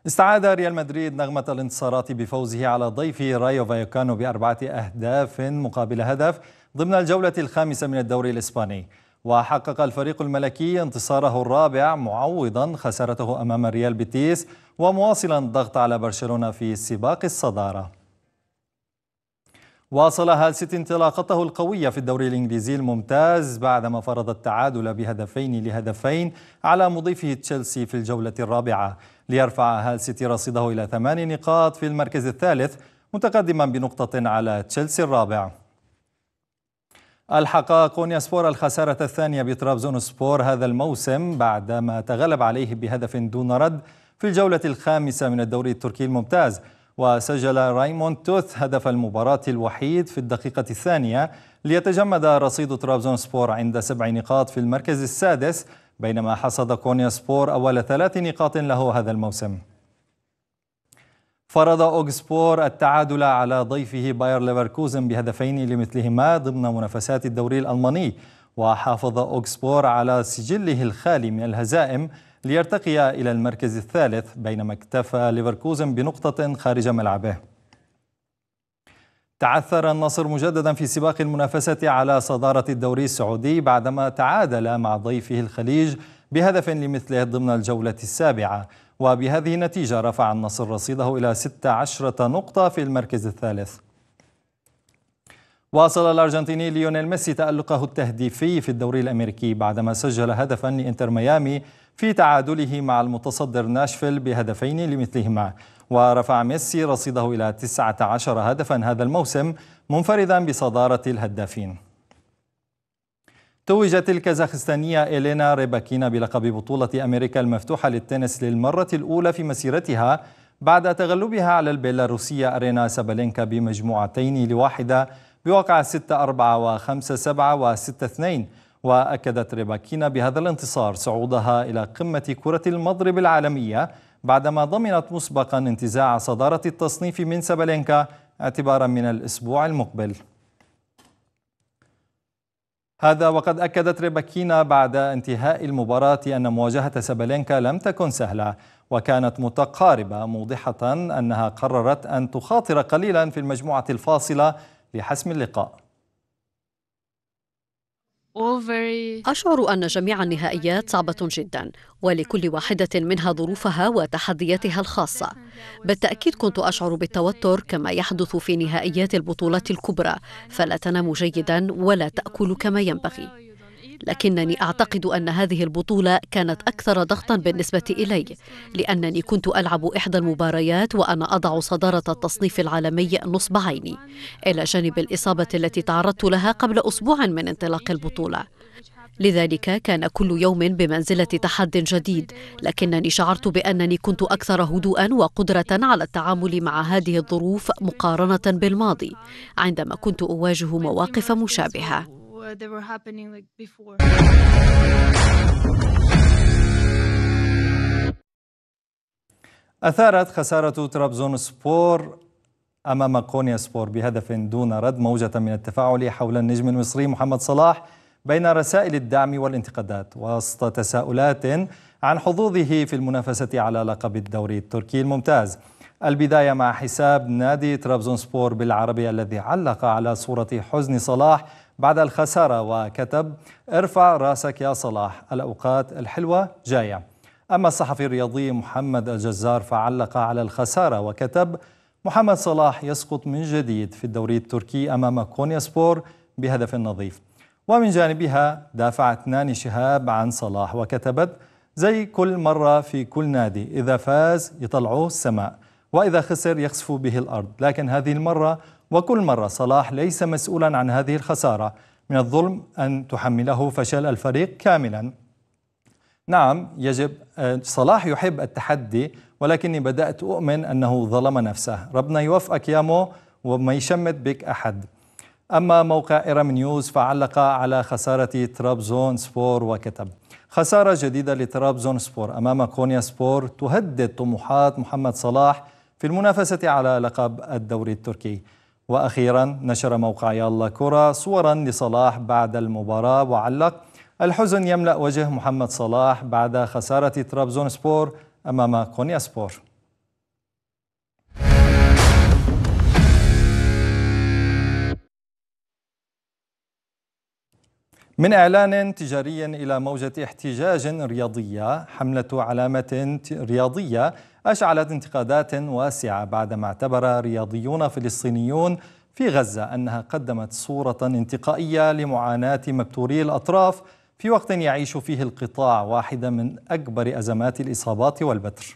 استعاد ريال مدريد نغمة الانتصارات بفوزه على ضيفه رايو فايكانو ب4 أهداف مقابل هدف ضمن الجولة الخامسة من الدوري الإسباني. وحقق الفريق الملكي انتصاره الرابع معوضا خسارته أمام ريال بيتيس ومواصلا الضغط على برشلونة في سباق الصدارة. واصل هال سيتي انطلاقته القوية في الدوري الإنجليزي الممتاز بعدما فرض التعادل ب2-2 على مضيفه تشيلسي في الجولة الرابعة، ليرفع هال سيتي رصيده إلى 8 نقاط في المركز الثالث متقدما بنقطة على تشيلسي الرابع. الحق كونيا سبور الخسارة الثانية بترابزون سبور هذا الموسم بعدما تغلب عليه بهدف دون رد في الجولة الخامسة من الدوري التركي الممتاز. وسجل رايموند توث هدف المباراة الوحيد في الدقيقة الثانية ليتجمد رصيد ترابزون سبور عند 7 نقاط في المركز السادس، بينما حصد كونيا سبور أول 3 نقاط له هذا الموسم. فرض أوغسبور التعادل على ضيفه باير ليفركوزن بهدفين لمثلهما ضمن منافسات الدوري الألماني، وحافظ أوغسبور على سجله الخالي من الهزائم ليرتقي إلى المركز الثالث، بينما اكتفى ليفركوزن بنقطة خارج ملعبه. تعثر النصر مجددا في سباق المنافسة على صدارة الدوري السعودي بعدما تعادل مع ضيفه الخليج بهدف لمثله ضمن الجولة السابعة، وبهذه النتيجة رفع النصر رصيده إلى 16 نقطة في المركز الثالث. واصل الأرجنتيني ليونيل ميسي تألقه التهديفي في الدوري الأمريكي بعدما سجل هدفا لإنتر ميامي في تعادله مع المتصدر ناشفيل بهدفين لمثلهما، ورفع ميسي رصيده إلى 19 هدفا هذا الموسم منفردا بصدارة الهدافين. توجت الكازاخستانية إلينا ريباكينا بلقب بطولة أمريكا المفتوحة للتنس للمرة الأولى في مسيرتها بعد تغلبها على البيلاروسية أرينا سابالينكا ب2-1 بواقع 6-4 و5-7 و6-2. وأكدت ريباكينا بهذا الانتصار صعودها إلى قمة كرة المضرب العالمية بعدما ضمنت مسبقا انتزاع صدارة التصنيف من سابالينكا اعتبارا من الأسبوع المقبل. هذا وقد أكدت ريباكينا بعد انتهاء المباراة أن مواجهة سابالينكا لم تكن سهلة وكانت متقاربة، موضحة أنها قررت أن تخاطر قليلا في المجموعة الفاصلة لحسم اللقاء. أشعر أن جميع النهائيات صعبة جدا، ولكل واحدة منها ظروفها وتحدياتها الخاصة. بالتأكيد كنت أشعر بالتوتر كما يحدث في نهائيات البطولات الكبرى، فلا تنام جيدا ولا تأكل كما ينبغي. لكنني أعتقد أن هذه البطولة كانت أكثر ضغطا بالنسبة إلي، لأنني كنت ألعب إحدى المباريات وأنا أضع صدارة التصنيف العالمي نصب عيني، إلى جانب الإصابة التي تعرضت لها قبل أسبوع من انطلاق البطولة. لذلك كان كل يوم بمنزلة تحد جديد، لكنني شعرت بأنني كنت أكثر هدوءا وقدرة على التعامل مع هذه الظروف مقارنة بالماضي عندما كنت أواجه مواقف مشابهة. أثارت خسارة ترابزون سبور أمام كونيا سبور بهدف دون رد موجة من التفاعل حول النجم المصري محمد صلاح بين رسائل الدعم والانتقادات، وسط تساؤلات عن حظوظه في المنافسة على لقب الدوري التركي الممتاز. البداية مع حساب نادي ترابزون سبور بالعربي الذي علق على صورة حزن صلاح بعد الخسارة وكتب: ارفع راسك يا صلاح، الأوقات الحلوة جاية. أما الصحفي الرياضي محمد الجزار فعلق على الخسارة وكتب: محمد صلاح يسقط من جديد في الدوري التركي أمام كونيا سبور بهدف نظيف. ومن جانبها دافعت ناني شهاب عن صلاح وكتبت: زي كل مرة في كل نادي، إذا فاز يطلعوه السماء وإذا خسر يخسف به الأرض، لكن هذه المرة وكل مرة صلاح ليس مسؤولا عن هذه الخسارة. من الظلم أن تحمله فشل الفريق كاملا. نعم، يجب صلاح يحب التحدي، ولكني بدأت أؤمن أنه ظلم نفسه. ربنا يوفقك يا مو وما يشمت بك أحد. أما موقع إيرام نيوز فعلق على خسارة ترابزون سبور وكتب: خسارة جديدة لترابزون سبور أمام كونيا سبور تهدد طموحات محمد صلاح في المنافسة على لقب الدوري التركي. وأخيرا نشر موقع يلا كرة صورا لصلاح بعد المباراة وعلق: الحزن يملأ وجه محمد صلاح بعد خسارة ترابزون سبور أمام كونيا سبور. من إعلان تجاري إلى موجة احتجاج رياضية، حملة علامة رياضية أشعلت انتقادات واسعة بعدما اعتبر رياضيون فلسطينيون في غزة أنها قدمت صورة انتقائية لمعاناة مبتوري الأطراف في وقت يعيش فيه القطاع واحدة من أكبر أزمات الإصابات والبتر.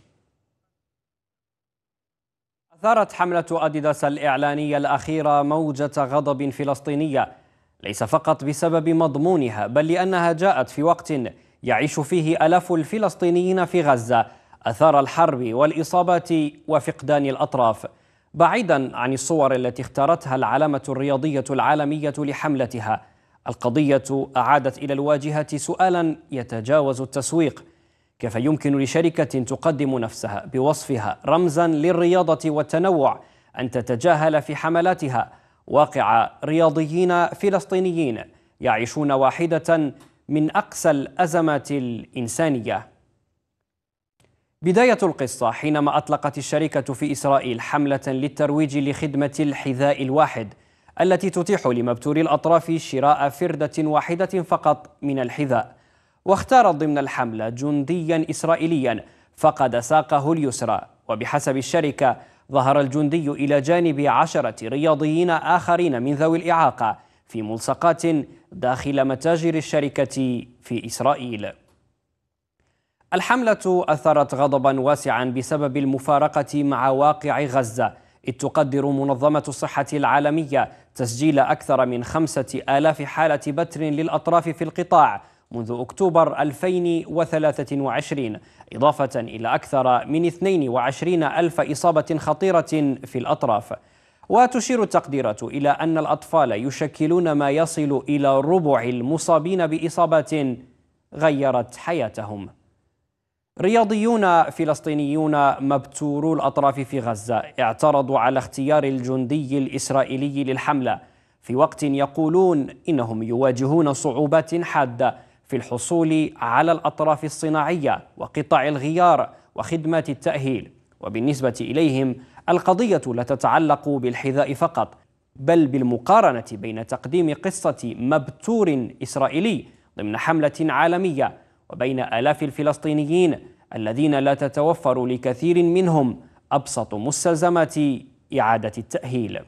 أثارت حملة أديداس الإعلانية الأخيرة موجة غضب فلسطينية، ليس فقط بسبب مضمونها بل لأنها جاءت في وقت يعيش فيه آلاف الفلسطينيين في غزة أثار الحرب والإصابات وفقدان الأطراف. بعيدا عن الصور التي اختارتها العلامة الرياضية العالمية لحملتها، القضية أعادت إلى الواجهة سؤالا يتجاوز التسويق: كيف يمكن لشركة تقدم نفسها بوصفها رمزا للرياضة والتنوع أن تتجاهل في حملاتها واقع رياضيين فلسطينيين يعيشون واحدة من أقسى الأزمات الإنسانية؟ بداية القصة حينما أطلقت الشركة في إسرائيل حملة للترويج لخدمة الحذاء الواحد التي تتيح لمبتوري الأطراف شراء فردة واحدة فقط من الحذاء، واختارت ضمن الحملة جنديا إسرائيليا فقد ساقه اليسرى. وبحسب الشركة ظهر الجندي إلى جانب 10 رياضيين آخرين من ذوي الإعاقة في ملصقات داخل متاجر الشركة في إسرائيل. الحملة أثارت غضبا واسعا بسبب المفارقة مع واقع غزة، إذ تقدر منظمة الصحة العالمية تسجيل أكثر من 5000 حالة بتر للأطراف في القطاع منذ أكتوبر 2023، إضافة إلى أكثر من 22,000 إصابة خطيرة في الأطراف. وتشير التقديرات إلى أن الأطفال يشكلون ما يصل إلى ربع المصابين بإصابات غيرت حياتهم. رياضيون فلسطينيون مبتورو الأطراف في غزة اعترضوا على اختيار الجندي الإسرائيلي للحملة، في وقت يقولون إنهم يواجهون صعوبات حادة في الحصول على الأطراف الصناعية وقطع الغيار وخدمات التأهيل. وبالنسبة إليهم القضية لا تتعلق بالحذاء فقط، بل بالمقارنة بين تقديم قصة مبتور إسرائيلي ضمن حملة عالمية وبين آلاف الفلسطينيين الذين لا تتوفر لكثير منهم أبسط مستلزمات إعادة التأهيل.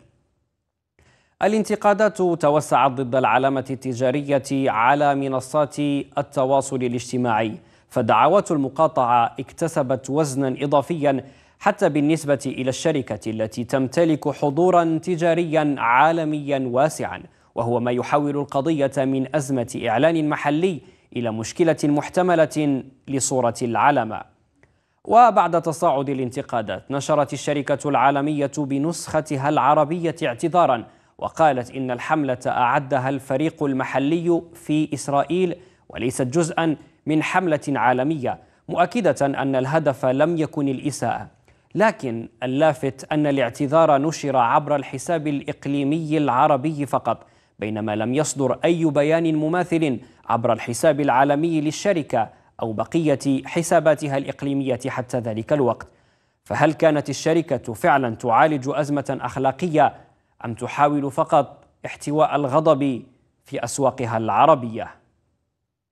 الانتقادات توسعت ضد العلامة التجارية على منصات التواصل الاجتماعي، فدعوات المقاطعة اكتسبت وزنا إضافيا حتى بالنسبة إلى الشركة التي تمتلك حضورا تجاريا عالميا واسعا، وهو ما يحول القضية من أزمة إعلان محلي إلى مشكلة محتملة لصورة العلامة. وبعد تصاعد الانتقادات نشرت الشركة العالمية بنسختها العربية اعتذارا، وقالت إن الحملة أعدها الفريق المحلي في إسرائيل وليست جزءا من حملة عالمية، مؤكدة أن الهدف لم يكن الإساءة. لكن اللافت أن الاعتذار نشر عبر الحساب الإقليمي العربي فقط، بينما لم يصدر أي بيان مماثل عبر الحساب العالمي للشركة أو بقية حساباتها الإقليمية حتى ذلك الوقت. فهل كانت الشركة فعلا تعالج أزمة أخلاقية أم تحاول فقط احتواء الغضب في أسواقها العربية؟